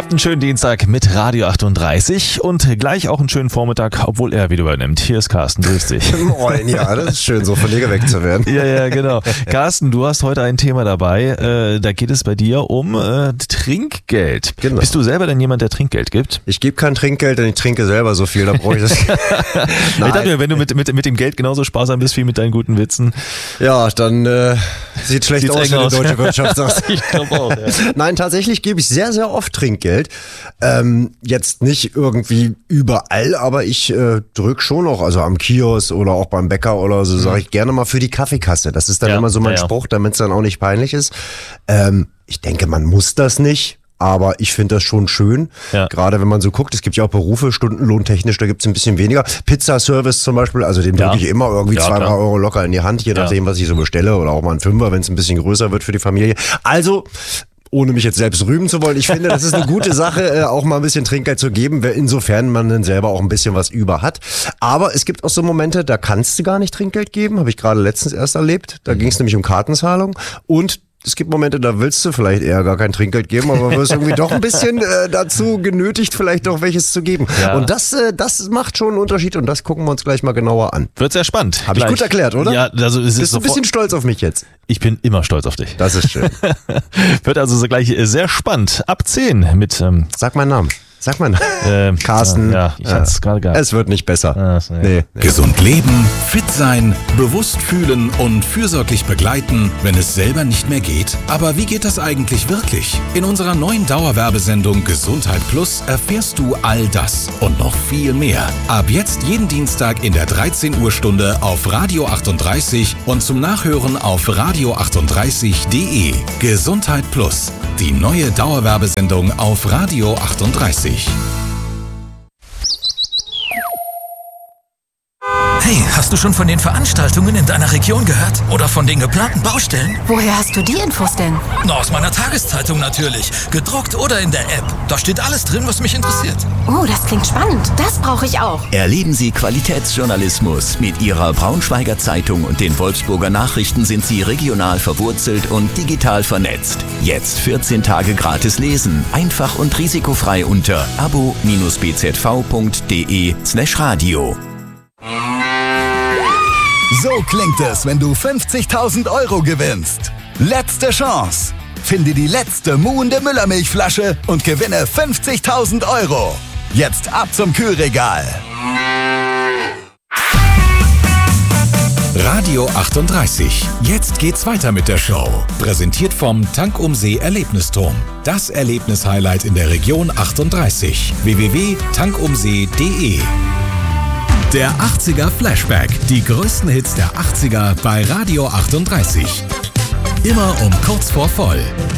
Habt einen schönen Dienstag mit Radio 38 und gleich auch einen schönen Vormittag, obwohl er wieder übernimmt. Hier ist Carsten, grüß dich. Moin, ja, das ist schön, so von dir geweckt zu werden. Ja, genau. Carsten, du hast heute ein Thema dabei, da geht es bei dir um Trinkgeld. Genau. Bist du selber denn jemand, der Trinkgeld gibt? Ich gebe kein Trinkgeld, denn ich trinke selber so viel, da brauche ich das. Ich dachte mir, wenn du mit dem Geld genauso sparsam bist wie mit deinen guten Witzen. Ja, dann sieht schlecht Sieht's aus, eng wenn die aus. deutsche Wirtschaft sagt. Ich glaube auch, ja. Nein, tatsächlich gebe ich sehr, sehr oft Trinkgeld. Jetzt nicht irgendwie überall, aber ich drück schon noch, also am Kiosk oder auch beim Bäcker oder so, sage ich gerne mal für die Kaffeekasse. Das ist dann immer so mein Spruch, damit es dann auch nicht peinlich ist. Ich denke, man muss das nicht. Aber ich finde das schon schön, gerade wenn man so guckt, es gibt ja auch Berufe, stundenlohntechnisch, da gibt es ein bisschen weniger. Pizzaservice zum Beispiel, also dem drücke ich immer irgendwie 2-3 Euro locker in die Hand, je nachdem, was ich so bestelle, oder auch mal einen Fünfer, wenn es ein bisschen größer wird für die Familie. Also, ohne mich jetzt selbst rühmen zu wollen, ich finde, das ist eine gute Sache, auch mal ein bisschen Trinkgeld zu geben, insofern man dann selber auch ein bisschen was über hat. Aber es gibt auch so Momente, da kannst du gar nicht Trinkgeld geben, habe ich gerade letztens erst erlebt. Da ging es nämlich um Kartenzahlung und es gibt Momente, da willst du vielleicht eher gar kein Trinkgeld geben, aber wirst irgendwie doch ein bisschen dazu genötigt, vielleicht doch welches zu geben. Ja. Und das macht schon einen Unterschied und das gucken wir uns gleich mal genauer an. Wird sehr spannend. Habe ich gut erklärt, oder? Ja, also es Bist du ein bisschen stolz auf mich jetzt? Ich bin immer stolz auf dich. Das ist schön. Wird also so gleich sehr spannend. Ab 10 mit... Sag meinen Namen. Sag mal, Carsten. Ja, ich hatte es gerade gehabt. Es wird nicht besser. Nee. Gesund leben, fit sein, bewusst fühlen und fürsorglich begleiten, wenn es selber nicht mehr geht. Aber wie geht das eigentlich wirklich? In unserer neuen Dauerwerbesendung Gesundheit Plus erfährst du all das und noch viel mehr. Ab jetzt jeden Dienstag in der 13 Uhr Stunde auf Radio 38 und zum Nachhören auf radio38.de. Gesundheit Plus, die neue Dauerwerbesendung auf Radio 38. Hey, hast du schon von den Veranstaltungen in deiner Region gehört? Oder von den geplanten Baustellen? Woher hast du die Infos denn? Na, aus meiner Tageszeitung natürlich. Gedruckt oder in der App. Da steht alles drin, was mich interessiert. Oh, das klingt spannend. Das brauche ich auch. Erleben Sie Qualitätsjournalismus. Mit Ihrer Braunschweiger Zeitung und den Wolfsburger Nachrichten sind Sie regional verwurzelt und digital vernetzt. Jetzt 14 Tage gratis lesen. Einfach und risikofrei unter abo-bzv.de/radio. So klingt es, wenn du 50.000 Euro gewinnst. Letzte Chance. Finde die letzte muhende Müllermilchflasche und gewinne 50.000 Euro. Jetzt ab zum Kühlregal. Radio 38. Jetzt geht's weiter mit der Show. Präsentiert vom Tank um See Erlebnisturm. Das Erlebnishighlight in der Region 38. www.tankumsee.de. Der 80er Flashback. Die größten Hits der 80er bei Radio 38. Immer um kurz vor voll.